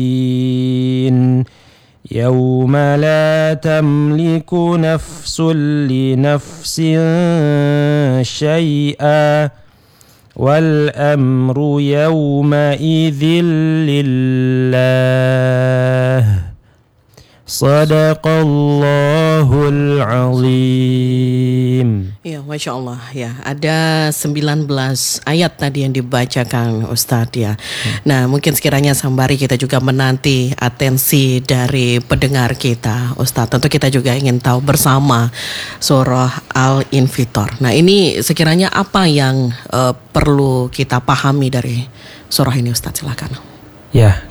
يوم لا تملك نفس لنفس شيئا والأمر يومئذ لله Sadaqallahul azim. Ya, Masya Allah ya. Ada 19 ayat tadi yang dibacakan Ustadz ya. Nah, mungkin sekiranya sembari kita juga menanti atensi dari pendengar kita Ustadz. Tentu kita juga ingin tahu bersama surah Al-Infitor. Nah, ini sekiranya apa yang perlu kita pahami dari surah ini Ustadz, silakan. Ya,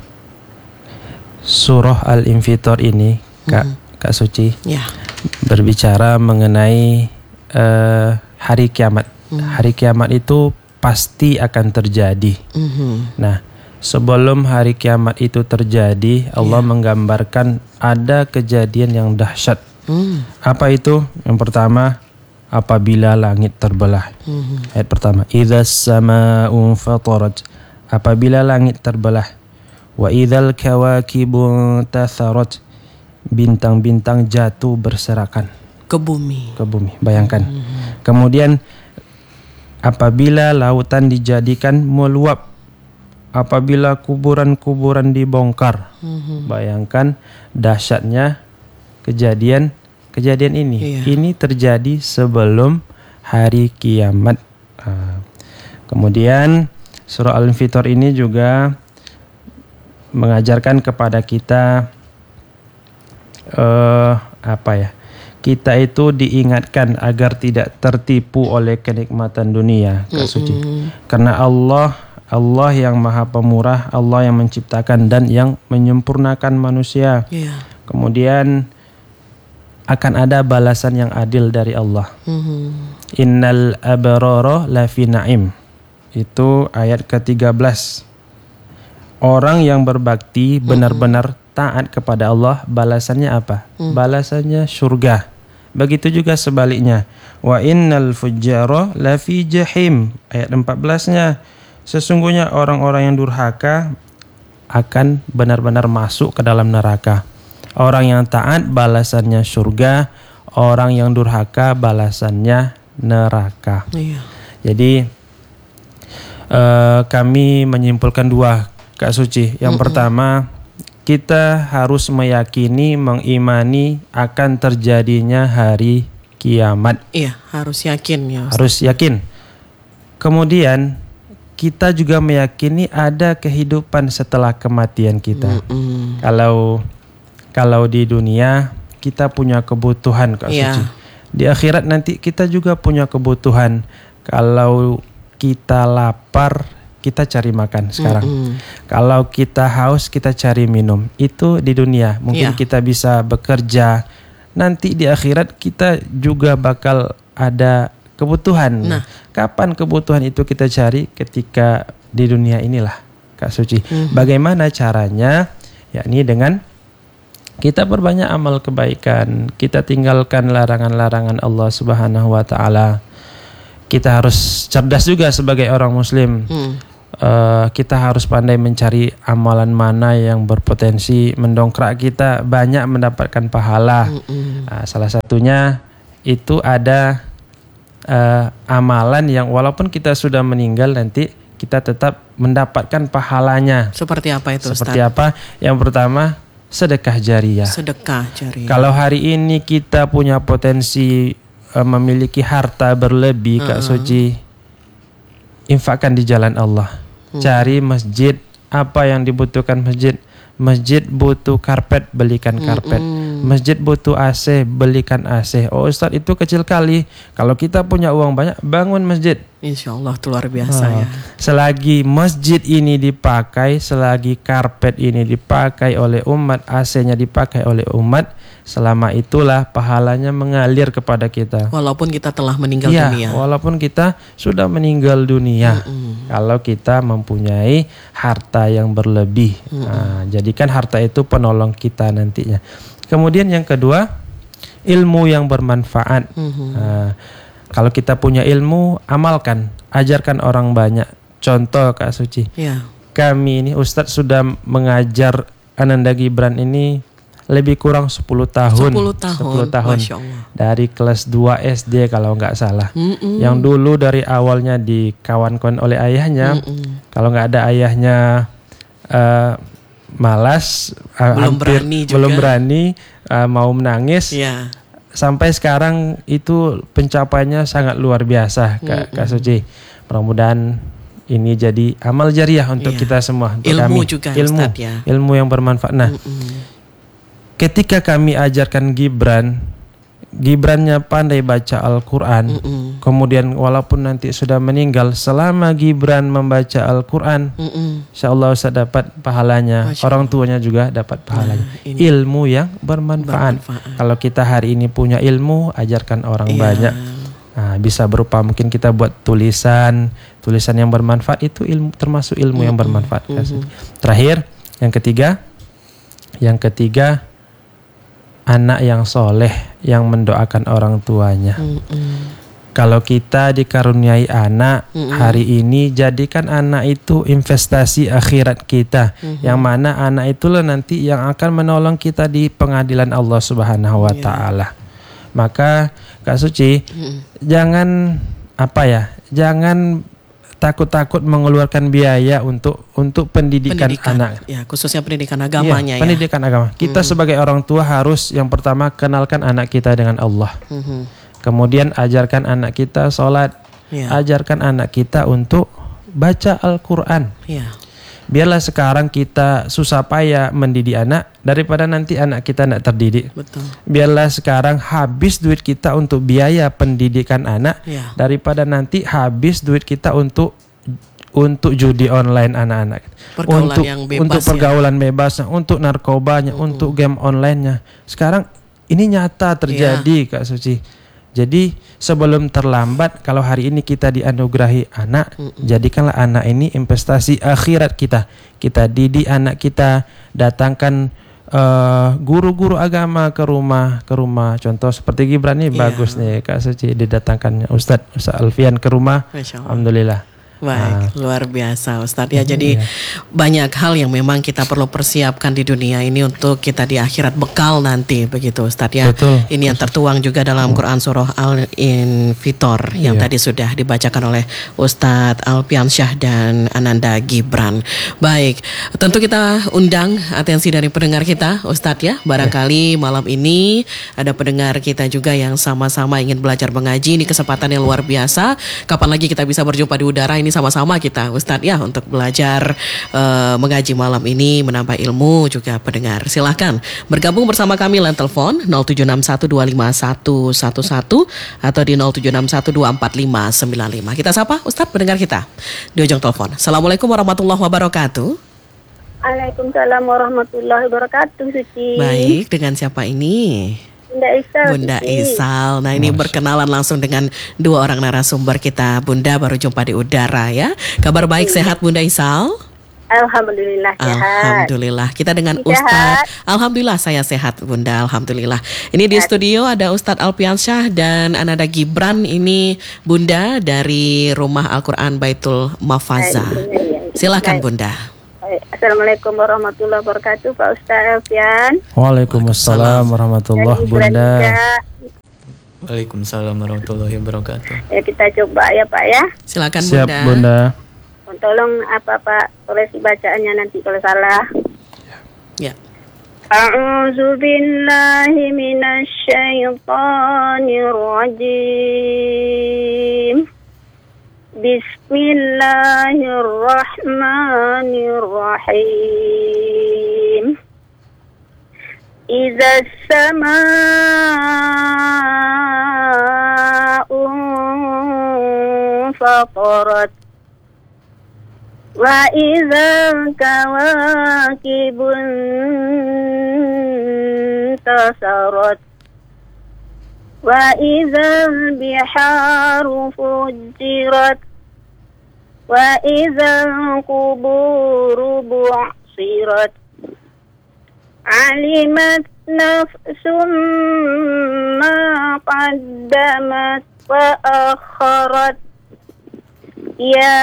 surah Al-Infitor ini Kak Suci berbicara mengenai hari kiamat. Hari kiamat itu pasti akan terjadi. Nah, sebelum hari kiamat itu terjadi, Allah menggambarkan ada kejadian yang dahsyat. Apa itu? Yang pertama, apabila langit terbelah. Ayat pertama, idzas samaa'u fatarat. Apabila langit terbelah. Wa idzal kawakibu tatharat, bintang-bintang jatuh berserakan ke bumi. Bayangkan. Kemudian apabila lautan dijadikan meluap, apabila kuburan-kuburan dibongkar. Bayangkan dahsyatnya kejadian ini. Ini terjadi sebelum hari kiamat. Kemudian surah Al-Infitor ini juga mengajarkan kepada kita kita itu diingatkan agar tidak tertipu oleh kenikmatan dunia, Kak Suci. Karena Allah yang Maha Pemurah, Allah yang menciptakan dan yang menyempurnakan manusia. Kemudian akan ada balasan yang adil dari Allah. Innal abrara lafi na'im. Itu ayat ke-13. Orang yang berbakti benar-benar taat kepada Allah, balasannya apa? Balasannya surga. Begitu juga sebaliknya. Wa innal fujjara lafi jahim. Ayat 14-nya. Sesungguhnya orang-orang yang durhaka akan benar-benar masuk ke dalam neraka. Orang yang taat balasannya surga, orang yang durhaka balasannya neraka. Jadi kami menyimpulkan dua, Kak Suci. Yang pertama, kita harus meyakini, mengimani akan terjadinya hari kiamat. Iya, harus yakin ya Ustaz. Harus yakin. Kemudian kita juga meyakini ada kehidupan setelah kematian kita. Kalau di dunia kita punya kebutuhan, Kak Suci. Di akhirat nanti kita juga punya kebutuhan. Kalau kita lapar, kita cari makan sekarang. Kalau kita haus, kita cari minum. Itu di dunia. Mungkin kita bisa bekerja. Nanti di akhirat kita juga bakal ada kebutuhan. Nah, kapan kebutuhan itu kita cari? Ketika di dunia inilah, Kak Suci. Bagaimana caranya? Yakni dengan kita perbanyak amal kebaikan. Kita tinggalkan larangan-larangan Allah Subhanahu wa Ta'ala. Kita harus cerdas juga sebagai orang Muslim. Kita harus pandai mencari amalan mana yang berpotensi mendongkrak kita banyak mendapatkan pahala. Salah satunya itu ada amalan yang walaupun kita sudah meninggal nanti kita tetap mendapatkan pahalanya. Seperti apa itu, Ustaz? Seperti apa? Yang pertama, sedekah jariyah. Sedekah jariyah. Kalau hari ini kita punya potensi memiliki harta berlebih, Kak Suci, infakkan di jalan Allah. Cari masjid. Apa yang dibutuhkan masjid? Masjid butuh karpet, belikan karpet. Masjid butuh AC, belikan AC. Oh Ustaz, itu kecil kali. Kalau kita punya uang banyak, bangun masjid. Insya Allah itu luar biasa ya. Selagi masjid ini dipakai, selagi karpet ini dipakai oleh umat, AC-nya dipakai oleh umat, selama itulah pahalanya mengalir kepada kita. Walaupun kita telah meninggal dunia. Walaupun kita sudah meninggal dunia. Kalau kita mempunyai harta yang berlebih. Jadikan harta itu penolong kita nantinya. Kemudian yang kedua, ilmu yang bermanfaat. Kalau kita punya ilmu, amalkan, ajarkan orang banyak. Contoh, Kak Suci, kami ini Ustadz sudah mengajar Ananda Gibran ini lebih kurang 10 tahun. 10 tahun. Masya Allah. Dari kelas 2 SD kalau nggak salah. Yang dulu dari awalnya dikawan-kawan oleh ayahnya. Kalau nggak ada ayahnya malas, belum berani, mau menangis. Yeah. Sampai sekarang itu pencapaiannya sangat luar biasa, Kak Suci. Mudah-mudahan ini jadi amal jariah untuk kita semua, untuk ilmu kami. Juga, ilmu Ustadz, ya. Ilmu yang bermanfaat. Nah, ketika kami ajarkan Gibrannya pandai baca Al-Quran. Kemudian walaupun nanti sudah meninggal, selama Gibran membaca Al-Quran, insyaAllah Ustaz dapat pahalanya. Orang tuanya juga dapat pahalanya. Ilmu yang bermanfaat. Kalau kita hari ini punya ilmu, ajarkan orang banyak. Nah, bisa berupa mungkin kita buat tulisan yang bermanfaat, itu ilmu, termasuk ilmu yang bermanfaat. Terakhir, yang ketiga, anak yang soleh yang mendoakan orang tuanya. Kalau kita dikaruniai anak hari ini, jadikan anak itu investasi akhirat kita. Yang mana anak itulah nanti yang akan menolong kita di pengadilan Allah Subhanahu wa Ta'ala. Maka Kak Suci, jangan takut-takut mengeluarkan biaya untuk pendidikan anak. Ya, khususnya pendidikan agamanya. Pendidikan agama. Kita sebagai orang tua harus yang pertama kenalkan anak kita dengan Allah. Kemudian ajarkan anak kita sholat. Ajarkan anak kita untuk baca Al-Quran. Biarlah sekarang kita susah payah mendidik anak daripada nanti anak kita tidak terdidik. Betul. Biarlah sekarang habis duit kita untuk biaya pendidikan anak daripada nanti habis duit kita untuk judi online anak-anak. Untuk pergaulan bebasnya, untuk narkobanya, untuk game online-nya. Sekarang ini nyata terjadi, Kak Suci. Jadi sebelum terlambat, kalau hari ini kita dianugerahi anak, jadikanlah anak ini investasi akhirat kita. Kita didik anak kita, datangkan guru-guru agama ke rumah. Contoh seperti Gibran ini bagus nih, Kak Suci, didatangkan Ustadz Alfian ke rumah. Alhamdulillah. Baik, luar biasa Ustadz ya. Jadi banyak hal yang memang kita perlu persiapkan di dunia ini untuk kita di akhirat bekal nanti, begitu Ustadz ya. Betul. Ini yang tertuang juga dalam Quran surah Al-Infitor yang tadi sudah dibacakan oleh Ustadz Alpiansyah dan Ananda Gibran. Baik, tentu kita undang atensi dari pendengar kita Ustadz ya. Barangkali malam ini ada pendengar kita juga yang sama-sama ingin belajar mengaji. Ini kesempatan yang luar biasa. Kapan lagi kita bisa berjumpa di udara ini sama-sama kita Ustadz ya, untuk belajar mengaji malam ini, menambah ilmu juga pendengar. Silahkan bergabung bersama kami lewat telepon 0761251111 atau di 0761245595. Kita sapa Ustadz pendengar kita di ujung telepon. Assalamualaikum warahmatullahi wabarakatuh. Waalaikumsalam warahmatullahi wabarakatuh, Suci. Baik, dengan siapa ini? Bunda Isal. Nah, ini berkenalan langsung dengan dua orang narasumber kita. Bunda baru jumpa di udara ya. Kabar baik, sehat Bunda Isal? Alhamdulillah sehat. Alhamdulillah. Kita dengan Ustadz. Alhamdulillah saya sehat Bunda. Alhamdulillah. Ini di studio ada Ustadz Alpiansyah dan Ananda Gibran. Ini Bunda dari Rumah Al-Quran Baitul Mafaza. Silakan Bunda. Assalamualaikum warahmatullahi wabarakatuh, Pak Ustaz Alfian. Waalaikumsalam warahmatullahi Bunda. Waalaikumsalam warahmatullahi wabarakatuh. Ya, kita coba ya Pak ya. Silakan Siap, Bunda. Tolong Pak koreksi bacaannya nanti kalau salah. Ya. A'udzu billahi minasy syaithanir rajim. Bismillahirrahmanirrahim. Idza as-samaa'u fatarat wa idzal kawakibun tasarat wa idzal biharu fujirat wa idzal quburu bu'sirat alimat nafsum ma qaddamat wa akharat ya